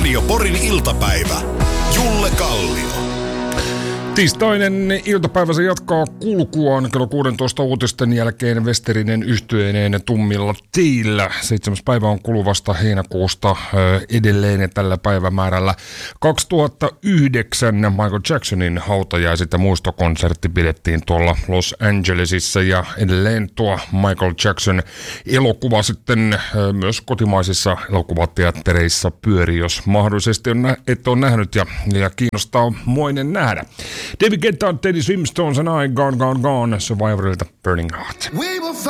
Radio Porin iltapäivä. Julle Kallio. Tiistainen iltapäivä se jatkaa kulkuaan kello 16 uutisten jälkeen Westerinen yhtyeineen Tummilla teillä. 7. päivä on kuluvasta heinäkuusta edelleen tällä päivämäärällä 2009 Michael Jacksonin hautajaiset ja muistokonsertti pidettiin tuolla Los Angelesissa ja edelleen tuo Michael Jackson elokuva sitten myös kotimaisissa elokuvateattereissa pyörii, jos mahdollisesti et ole nähnyt ja kiinnostaa moinen nähdä. David Guetta, Teddy Swimstones and I, Gone, Survivorilta Burning Heart.